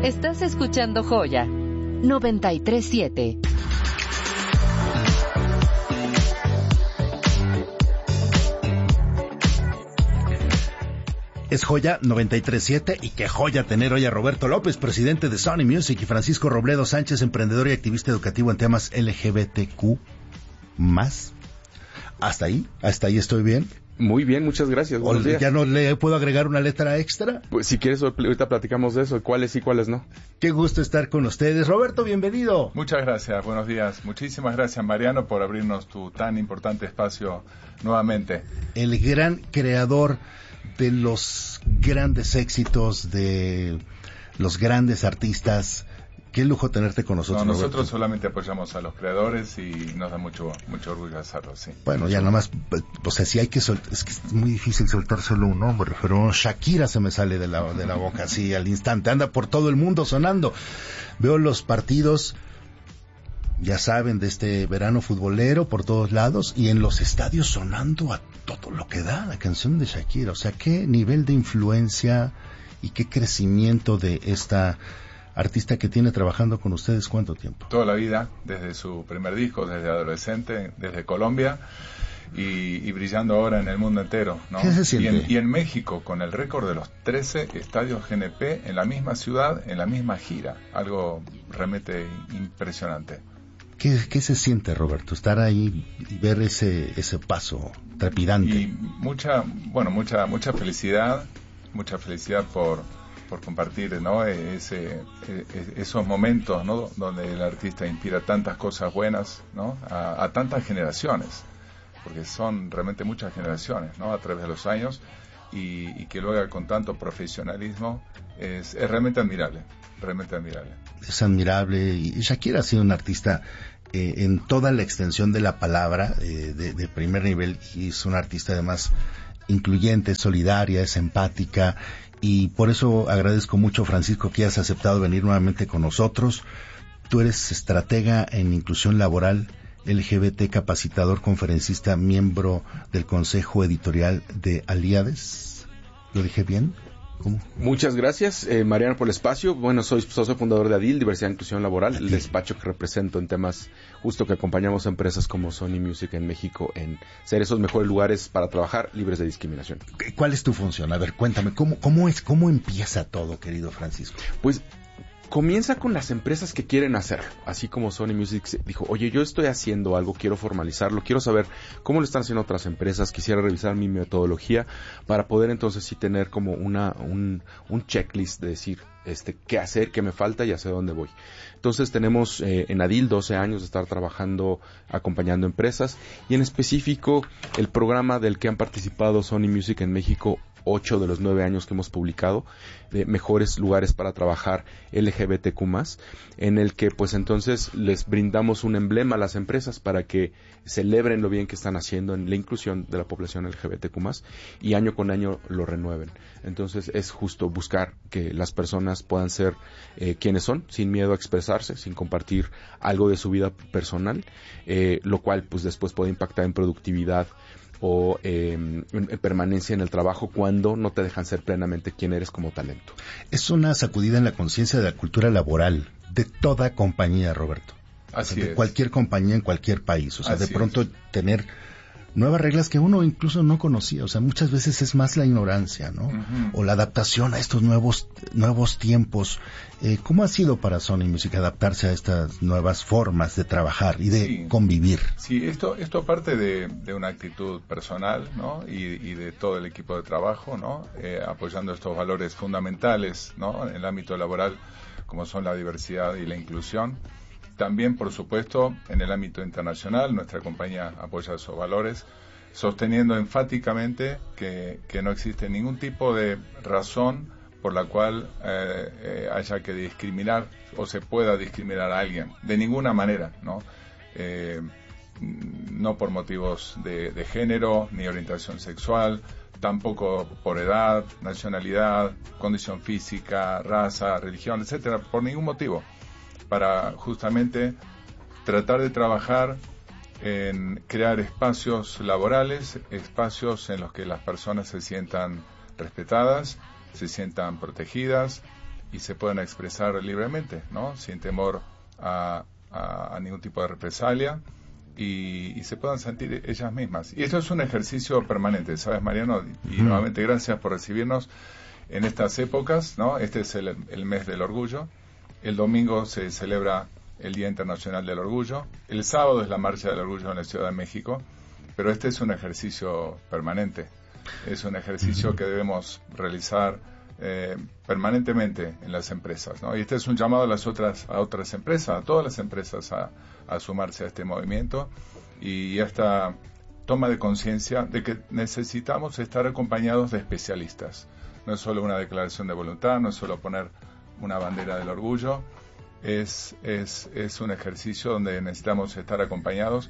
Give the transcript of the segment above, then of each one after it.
Estás escuchando Joya 93.7. Es Joya 93.7 y qué joya tener hoy a Roberto López, presidente de Sony Music, y Francisco Robledo Sánchez, emprendedor y activista educativo en temas LGBTQ+. ¿Hasta ahí estoy bien? Muy bien, muchas gracias. Buenos días. ¿Ya no le puedo agregar una letra extra? Pues si quieres, ahorita platicamos de eso, cuáles y cuáles no. Qué gusto estar con ustedes. Roberto, bienvenido. Muchas gracias, buenos días. Muchísimas gracias, Mariano, por abrirnos tu tan importante espacio nuevamente. El gran creador de los grandes éxitos, de los grandes artistas. Qué lujo tenerte con nosotros. No, nosotros Roberto. Solamente apoyamos a los creadores y nos da mucho orgullo hacerlo, sí. Bueno, ya nomás, o sea, si hay que soltar, es que es muy difícil soltar solo un nombre, pero Shakira se me sale de la boca así al instante, anda por todo el mundo sonando. Veo los partidos, ya saben, de este verano futbolero por todos lados y en los estadios sonando a todo lo que da la canción de Shakira. O sea, qué nivel de influencia y qué crecimiento de esta artista que tiene trabajando con ustedes. ¿Cuánto tiempo? Toda la vida, desde su primer disco, desde adolescente, desde Colombia y brillando ahora en el mundo entero, ¿no? ¿Qué se siente? Y en México, con el récord de los 13 estadios GNP en la misma ciudad, en la misma gira. Algo realmente impresionante. ¿Qué se siente, Roberto, estar ahí y ver ese paso trepidante? Y mucha felicidad por compartir, ¿no? Esos momentos, ¿no? Donde el artista inspira tantas cosas buenas, ¿no? A tantas generaciones, porque son realmente muchas generaciones, ¿no? A través de los años y que lo haga con tanto profesionalismo es realmente admirable, realmente admirable. Es admirable, y Shakira ha sido un artista en toda la extensión de la palabra, de primer nivel, y es una artista además incluyente, solidaria, es empática, y por eso agradezco mucho, Francisco, que hayas aceptado venir nuevamente con nosotros. Tú eres estratega en inclusión laboral, LGBT, capacitador, conferencista, miembro del Consejo Editorial de Aliades. ¿Lo dije bien? ¿Cómo? Muchas gracias, Mariano, por el espacio. Bueno, soy socio fundador de ADIL, Diversidad e Inclusión Laboral, el despacho que represento en temas justo que acompañamos a empresas como Sony Music en México en ser esos mejores lugares para trabajar libres de discriminación. ¿Cuál es tu función? A ver, cuéntame, ¿cómo empieza todo, querido Francisco? Pues comienza con las empresas que quieren hacer, así como Sony Music dijo, oye, yo estoy haciendo algo, quiero formalizarlo, quiero saber cómo lo están haciendo otras empresas, quisiera revisar mi metodología para poder entonces sí tener como un checklist de decir qué hacer, qué me falta y hacia dónde voy. Entonces tenemos en ADIL 12 años de estar trabajando, acompañando empresas, y en específico el programa del que han participado Sony Music en México 8 de los 9 años que hemos publicado, de mejores lugares para trabajar LGBTQ+, en el que pues entonces les brindamos un emblema a las empresas para que celebren lo bien que están haciendo en la inclusión de la población LGBTQ+, y año con año lo renueven. Entonces es justo buscar que las personas puedan ser quienes son, sin miedo a expresarse, sin compartir algo de su vida personal, lo cual pues después puede impactar en productividad o en permanencia en el trabajo cuando no te dejan ser plenamente quien eres como talento. Es una sacudida en la conciencia de la cultura laboral de toda compañía, Roberto. Así de es. cualquier compañía en cualquier país. O sea, Así de pronto es. tener nuevas reglas que uno incluso no conocía. O sea, muchas veces es más la ignorancia, ¿no? Uh-huh. O la adaptación a estos nuevos tiempos. ¿Cómo ha sido para Sony Music adaptarse a estas nuevas formas de trabajar y de convivir? Sí, esto parte de una actitud personal, ¿no? Y de todo el equipo de trabajo, ¿no? Apoyando estos valores fundamentales, ¿no? En el ámbito laboral, como son la diversidad y la inclusión. También, por supuesto, en el ámbito internacional, nuestra compañía apoya esos valores, sosteniendo enfáticamente que no existe ningún tipo de razón por la cual haya que discriminar o se pueda discriminar a alguien, de ninguna manera, ¿no? No por motivos de género, ni orientación sexual, tampoco por edad, nacionalidad, condición física, raza, religión, etcétera, por ningún motivo, para justamente tratar de trabajar en crear espacios laborales, espacios en los que las personas se sientan respetadas, se sientan protegidas y se puedan expresar libremente, ¿no? Sin temor a ningún tipo de represalia y se puedan sentir ellas mismas. Y esto es un ejercicio permanente, ¿sabes, Mariano? Y nuevamente gracias por recibirnos en estas épocas, ¿no? Este es el mes del orgullo. El domingo se celebra el Día Internacional del Orgullo. El sábado es la Marcha del Orgullo en la Ciudad de México. Pero este es un ejercicio permanente. Es un ejercicio que debemos realizar permanentemente en las empresas, ¿no? Y este es un llamado a otras empresas, a todas las empresas a sumarse a este movimiento y a esta toma de conciencia de que necesitamos estar acompañados de especialistas. No es solo una declaración de voluntad, no es solo poner una bandera del orgullo, es un ejercicio donde necesitamos estar acompañados,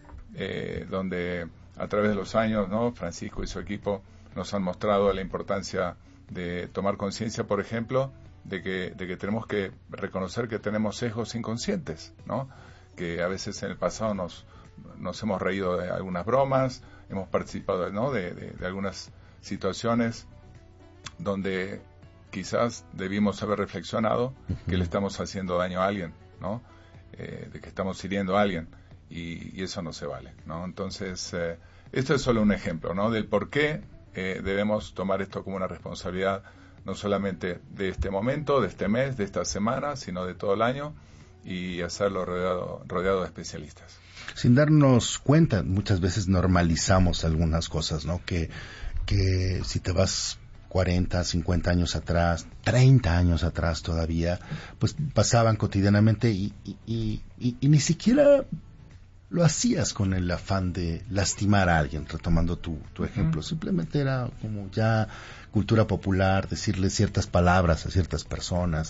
donde a través de los años, ¿no? Francisco y su equipo nos han mostrado la importancia de tomar conciencia, por ejemplo, de que tenemos que reconocer que tenemos sesgos inconscientes, ¿no? Que a veces en el pasado nos hemos reído de algunas bromas, hemos participado, ¿no? de algunas situaciones donde quizás debimos haber reflexionado que le estamos haciendo daño a alguien, ¿no? De que estamos hiriendo a alguien y eso no se vale, ¿no? Entonces, esto es solo un ejemplo, ¿no? Del por qué debemos tomar esto como una responsabilidad no solamente de este momento, de este mes, de esta semana, sino de todo el año y hacerlo rodeado de especialistas. Sin darnos cuenta, muchas veces normalizamos algunas cosas, ¿no? Que si te vas 40, 50 años atrás, 30 años atrás todavía, pues pasaban cotidianamente y ni siquiera lo hacías con el afán de lastimar a alguien, retomando tu ejemplo. Simplemente era como ya cultura popular, decirle ciertas palabras a ciertas personas.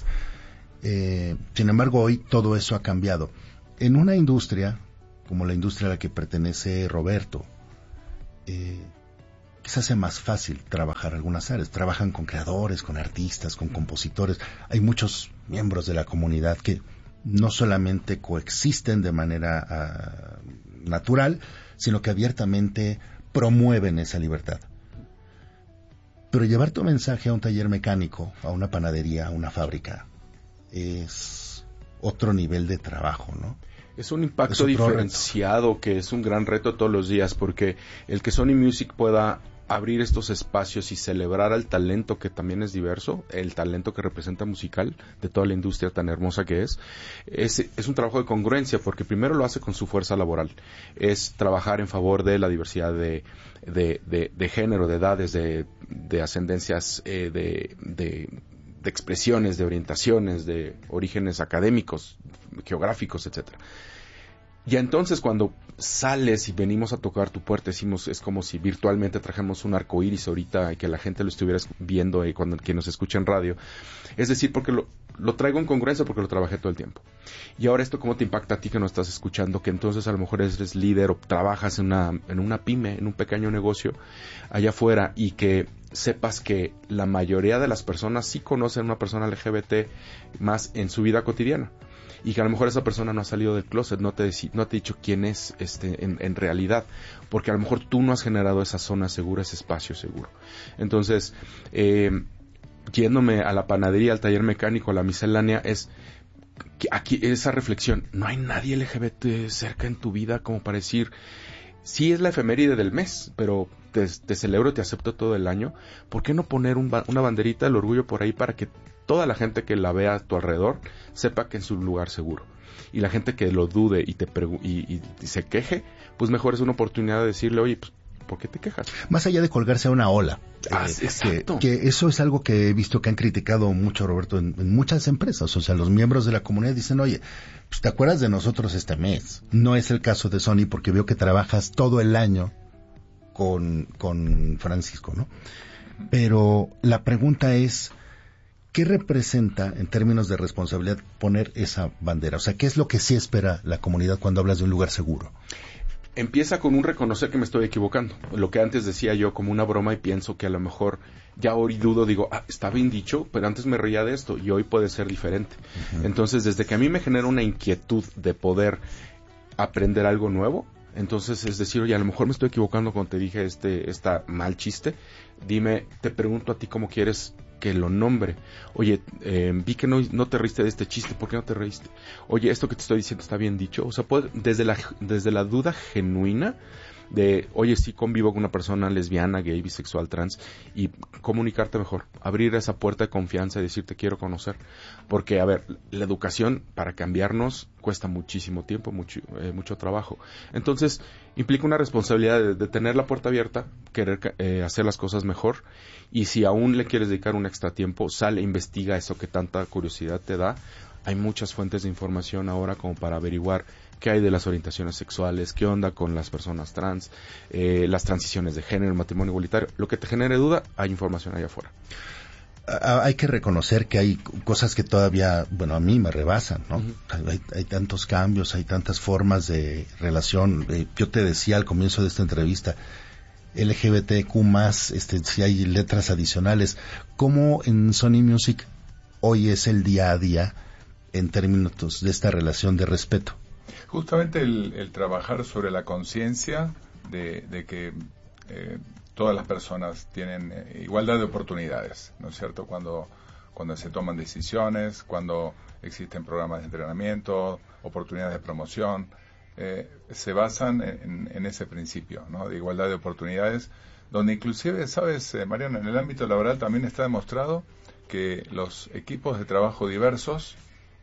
Sin embargo, hoy todo eso ha cambiado. En una industria, como la industria a la que pertenece Roberto, quizás sea más fácil trabajar algunas áreas. Trabajan con creadores, con artistas, con compositores. Hay muchos miembros de la comunidad que no solamente coexisten de manera natural, sino que abiertamente promueven esa libertad. Pero llevar tu mensaje a un taller mecánico, a una panadería, a una fábrica, es otro nivel de trabajo, ¿no? Es un impacto diferenciado que es un gran reto todos los días, porque el que Sony Music pueda abrir estos espacios y celebrar al talento que también es diverso, el talento que representa musical de toda la industria tan hermosa que es un trabajo de congruencia, porque primero lo hace con su fuerza laboral, es trabajar en favor de la diversidad de género, de edades, de ascendencias, de expresiones, de orientaciones, de orígenes académicos, geográficos, etcétera. Y entonces cuando sales y venimos a tocar tu puerta, decimos, es como si virtualmente trajéramos un arco iris ahorita y que la gente lo estuviera viendo cuando que nos escucha en radio. Es decir, porque lo traigo en congruencia porque lo trabajé todo el tiempo. Y ahora esto, ¿cómo te impacta a ti que no estás escuchando? Que entonces a lo mejor eres líder o trabajas en una pyme, en un pequeño negocio allá afuera, y que sepas que la mayoría de las personas sí conocen a una persona LGBT más en su vida cotidiana. Y que a lo mejor esa persona no ha salido del closet, no te ha dicho quién es en realidad, porque a lo mejor tú no has generado esa zona segura, ese espacio seguro. Entonces, yéndome a la panadería, al taller mecánico, a la miscelánea, es que aquí esa reflexión, no hay nadie LGBT cerca en tu vida como para decir, sí es la efeméride del mes, pero te celebro y te acepto todo el año. ¿Por qué no poner una banderita del orgullo por ahí para que toda la gente que la vea a tu alrededor sepa que es un lugar seguro? Y la gente que lo dude y se queje, pues mejor es una oportunidad de decirle, oye, pues, ¿por qué te quejas? Más allá de colgarse a una ola. Exacto. Que eso es algo que he visto que han criticado mucho, Roberto, en muchas empresas. O sea, los miembros de la comunidad dicen, oye, pues te acuerdas de nosotros este mes. No es el caso de Sony porque veo que trabajas todo el año con Francisco, ¿no? Pero la pregunta es, ¿qué representa en términos de responsabilidad poner esa bandera? O sea, ¿qué es lo que sí espera la comunidad cuando hablas de un lugar seguro? Empieza con un reconocer que me estoy equivocando. Lo que antes decía yo como una broma y pienso que a lo mejor ya hoy dudo, digo, está bien dicho, pero antes me reía de esto y hoy puede ser diferente. Uh-huh. Entonces, desde que a mí me genera una inquietud de poder aprender algo nuevo, entonces es decir, oye, a lo mejor me estoy equivocando cuando te dije está mal chiste, dime, te pregunto a ti cómo quieres que lo nombre. Oye, vi que no te reíste de este chiste, ¿por qué no te reíste? Oye, esto que te estoy diciendo está bien dicho. O sea, desde la duda genuina de, oye, sí convivo con una persona lesbiana, gay, bisexual, trans, y comunicarte mejor, abrir esa puerta de confianza y decir, te quiero conocer. Porque, a ver, la educación para cambiarnos cuesta muchísimo tiempo, mucho trabajo. Entonces, implica una responsabilidad de tener la puerta abierta, querer hacer las cosas mejor, y si aún le quieres dedicar un extra tiempo, sale, investiga eso que tanta curiosidad te da. Hay muchas fuentes de información ahora como para averiguar qué hay de las orientaciones sexuales, qué onda con las personas trans, las transiciones de género, el matrimonio igualitario. Lo que te genere duda, hay información allá afuera. Hay que reconocer que hay cosas que todavía, bueno, a mí me rebasan, ¿no? Uh-huh. Hay tantos cambios, hay tantas formas de relación. Yo te decía al comienzo de esta entrevista, LGBTQ+, si hay letras adicionales. ¿Cómo en Sony Music hoy es el día a día en términos de esta relación de respeto? Justamente el trabajar sobre la conciencia de que todas las personas tienen igualdad de oportunidades, ¿no es cierto? Cuando se toman decisiones, cuando existen programas de entrenamiento, oportunidades de promoción, se basan en ese principio, ¿no? De igualdad de oportunidades, donde inclusive, ¿sabes, Mariano? En el ámbito laboral también está demostrado que los equipos de trabajo diversos,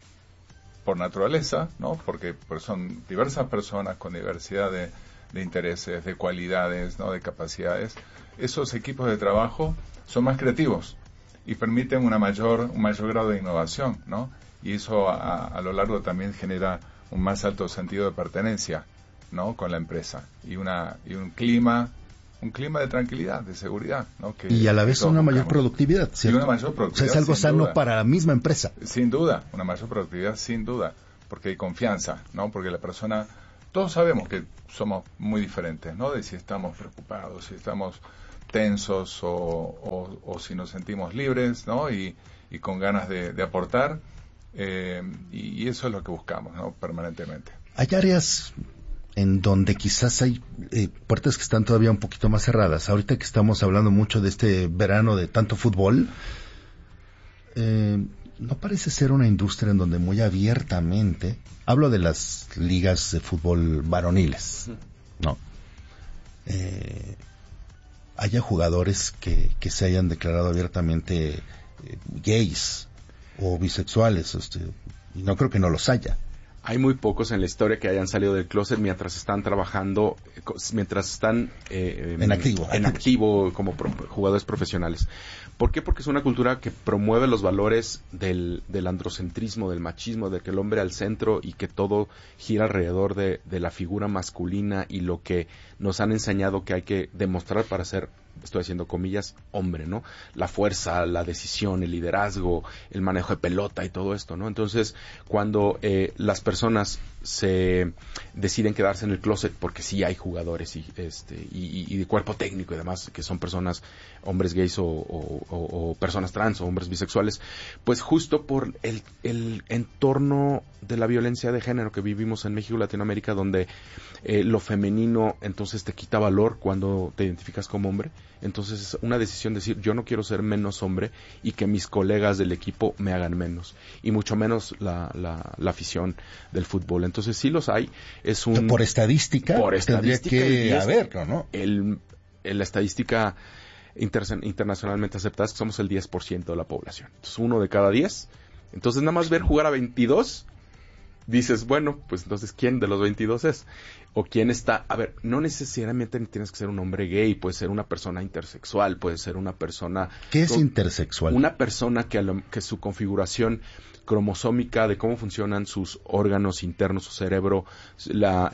por naturaleza, ¿no? Porque son diversas personas con diversidad de intereses, de cualidades, ¿no? De capacidades. Esos equipos de trabajo son más creativos y permiten un mayor grado de innovación, ¿no? Y eso a lo largo también genera un más alto sentido de pertenencia, ¿no? Con la empresa y un clima de tranquilidad, de seguridad, ¿no? Y a la vez una mayor productividad, ¿cierto? Y una mayor productividad. O sea, es algo sano para la misma empresa. Sin duda, una mayor productividad, sin duda, porque hay confianza, ¿no? Porque la persona, todos sabemos que somos muy diferentes, ¿no? De si estamos preocupados, si estamos tensos o si nos sentimos libres, ¿no? Y con ganas de aportar, y eso es lo que buscamos, ¿no? Permanentemente. Hay áreas en donde quizás hay puertas que están todavía un poquito más cerradas. Ahorita que estamos hablando mucho de este verano de tanto fútbol, no parece ser una industria en donde muy abiertamente, hablo de las ligas de fútbol varoniles, ¿no? Haya jugadores que se hayan declarado abiertamente gays o bisexuales, y no creo que no los haya. Hay muy pocos en la historia que hayan salido del closet mientras están trabajando, mientras están en activo como jugadores profesionales. ¿Por qué? Porque es una cultura que promueve los valores del androcentrismo, del machismo, de que el hombre al centro y que todo gira alrededor de la figura masculina y lo que nos han enseñado que hay que demostrar para ser, estoy haciendo comillas, hombre, ¿no? La fuerza, la decisión, el liderazgo, el manejo de pelota y todo esto, ¿no? Entonces, cuando las personas se deciden quedarse en el closet, porque sí hay jugadores y de cuerpo técnico y demás, que son personas, hombres gays o personas trans o hombres bisexuales, pues justo por el entorno de la violencia de género que vivimos en México y Latinoamérica, donde lo femenino entonces te quita valor cuando te identificas como hombre. Entonces es una decisión de decir, yo no quiero ser menos hombre y que mis colegas del equipo me hagan menos, y mucho menos la afición del fútbol. Entonces sí los hay. Es un por estadística tendría que haberlo, ¿no? La estadística internacionalmente aceptada es que somos el 10% de la población. Entonces 1 de cada 10. Entonces nada más ver jugar a 22, dices, bueno, pues entonces ¿quién de los 22 es? O quién está, a ver, no necesariamente tienes que ser un hombre gay, puede ser una persona intersexual, puede ser una persona... ¿Qué es intersexual? Una persona que su configuración cromosómica de cómo funcionan sus órganos internos, su cerebro, la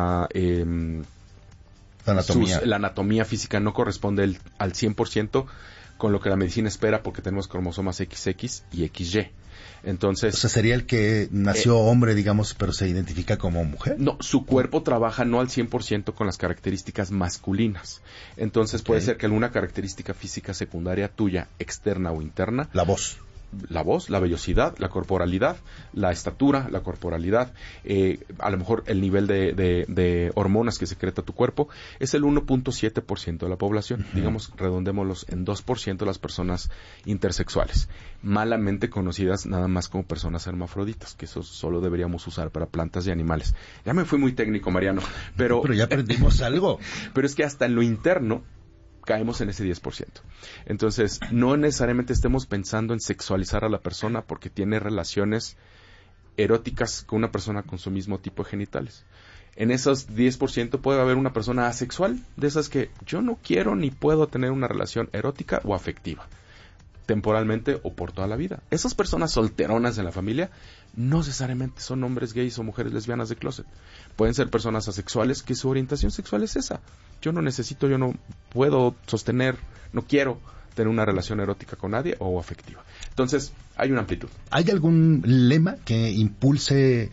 anatomía física no corresponde al 100% con lo que la medicina espera, porque tenemos cromosomas XX y XY. Entonces, o sea, sería el que nació hombre, digamos, pero se identifica como mujer. No, su cuerpo trabaja no al 100% con las características masculinas. Entonces puede ser que alguna característica física secundaria tuya, externa o interna, la voz, la voz, la vellosidad, la corporalidad, la estatura, la corporalidad, a lo mejor el nivel de hormonas que secreta tu cuerpo, es el 1.7% de la población. Digamos, redondémoslos en 2% de las personas intersexuales, malamente conocidas nada más como personas hermafroditas, que eso solo deberíamos usar para plantas y animales. Ya me fui muy técnico, Mariano, pero ya aprendimos algo. Pero es que hasta en lo interno caemos en ese 10%. Entonces, no necesariamente estemos pensando en sexualizar a la persona porque tiene relaciones eróticas con una persona con su mismo tipo de genitales. En esos 10% puede haber una persona asexual, de esas que yo no quiero ni puedo tener una relación erótica o afectiva, temporalmente o por toda la vida. Esas personas solteronas en la familia no necesariamente son hombres gays o mujeres lesbianas de closet. Pueden ser personas asexuales que su orientación sexual es esa. Yo no puedo sostener, no quiero tener una relación erótica con nadie o afectiva. Entonces, hay una amplitud. ¿Hay algún lema que impulse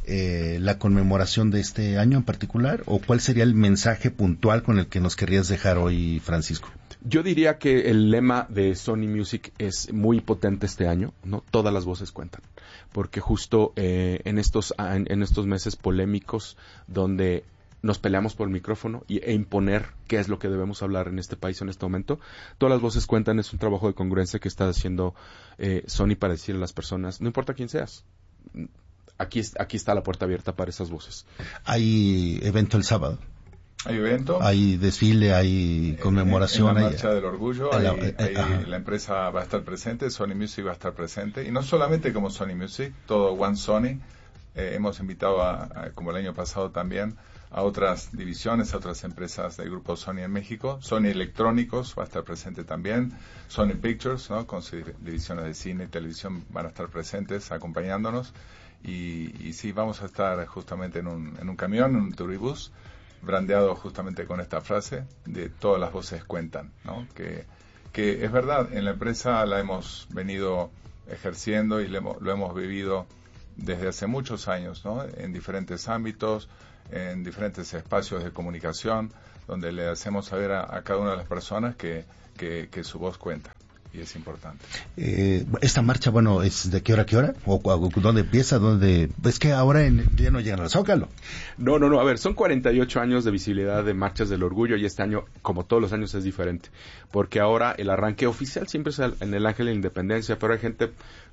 la conmemoración de este año en particular? ¿O cuál sería el mensaje puntual con el que nos querrías dejar hoy, Francisco? Yo diría que el lema de Sony Music es muy potente este año, ¿no? Todas las voces cuentan, porque justo en estos meses polémicos donde nos peleamos por el micrófono e imponer qué es lo que debemos hablar en este país en este momento, todas las voces cuentan. Es un trabajo de congruencia que está haciendo Sony para decirle a las personas, no importa quién seas, aquí está la puerta abierta para esas voces. ¿Hay evento el sábado? Hay evento. Hay desfile, hay conmemoración. En la Marcha del Orgullo, la empresa va a estar presente, Sony Music va a estar presente. Y no solamente como Sony Music, todo One Sony. Hemos invitado, como el año pasado también, a otras divisiones, a otras empresas del grupo Sony en México. Sony Electrónicos va a estar presente también. Sony Pictures, ¿no? Con sus divisiones de cine y televisión van a estar presentes, acompañándonos. Y sí, vamos a estar justamente en un camión, en un turibús, brandeado justamente con esta frase de todas las voces cuentan, ¿no? Que es verdad, en la empresa la hemos venido ejerciendo y lo hemos vivido desde hace muchos años, ¿no? En diferentes ámbitos, en diferentes espacios de comunicación, donde le hacemos saber a cada una de las personas que su voz cuenta. Y es importante. Esta marcha, bueno, ¿es de qué hora a qué hora? ¿O dónde empieza? ¿Dónde? Es que ahora ya no llegan al Zócalo. No. A ver, son 48 años de visibilidad de Marchas del Orgullo y este año, como todos los años, es diferente. Porque ahora el arranque oficial siempre es en el Ángel de la Independencia, pero hay gente,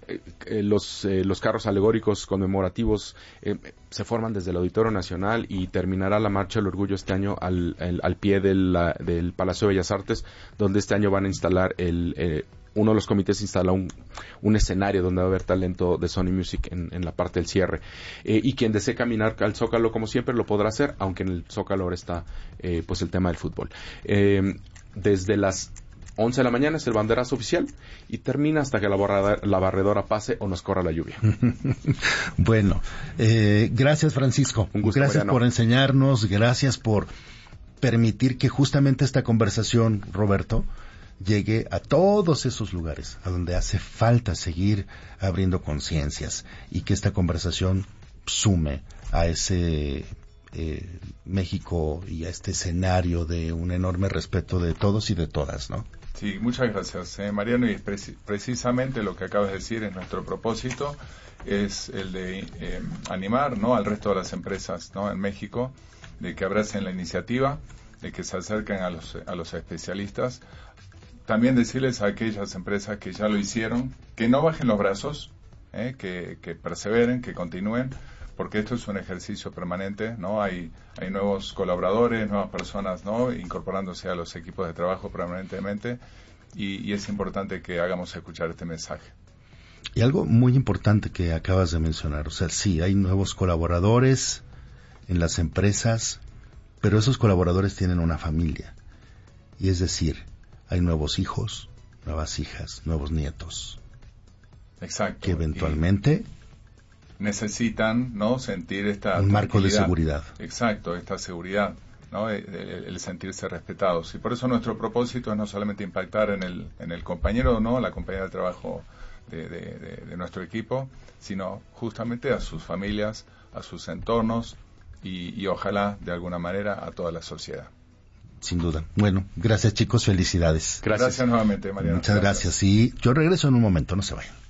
los carros alegóricos conmemorativos se forman desde el Auditorio Nacional y terminará la Marcha del Orgullo este año al pie del Palacio de Bellas Artes, donde este año van a instalar uno de los comités instala un escenario donde va a haber talento de Sony Music en la parte del cierre. Y quien desee caminar al Zócalo, como siempre, lo podrá hacer, aunque en el Zócalo ahora está pues el tema del fútbol. Desde las 11 de la mañana es el banderazo oficial y termina hasta que la barredora pase o nos corra la lluvia. Bueno, gracias, Francisco. Un gusto, gracias, Mariano, por enseñarnos, gracias por permitir que justamente esta conversación, Roberto, llegue a todos esos lugares a donde hace falta seguir abriendo conciencias y que esta conversación sume a ese México y a este escenario de un enorme respeto de todos y de todas, ¿no? Sí, muchas gracias, Mariano, y precisamente lo que acabas de decir es nuestro propósito, es el de animar, ¿no?, al resto de las empresas, ¿no?, en México, de que abracen la iniciativa, de que se acerquen a los especialistas. También decirles a aquellas empresas que ya lo hicieron, que no bajen los brazos, que perseveren, que continúen, porque esto es un ejercicio permanente, ¿no? Hay nuevos colaboradores, nuevas personas, ¿no?, incorporándose a los equipos de trabajo permanentemente, y es importante que hagamos escuchar este mensaje. Y algo muy importante que acabas de mencionar, o sea, sí, hay nuevos colaboradores en las empresas, pero esos colaboradores tienen una familia, y es decir, hay nuevos hijos, nuevas hijas, nuevos nietos. Exacto. Que eventualmente necesitan, ¿no?, sentir esta un marco de seguridad. Exacto, esta seguridad, ¿no?, el sentirse respetados. Y por eso nuestro propósito es no solamente impactar en el compañero, ¿no?, la compañera de trabajo de nuestro equipo, sino justamente a sus familias, a sus entornos y ojalá de alguna manera a toda la sociedad. Sin duda. Bueno, gracias, chicos, felicidades. Gracias nuevamente, Mariano. Muchas gracias. Y yo regreso en un momento, no se vayan.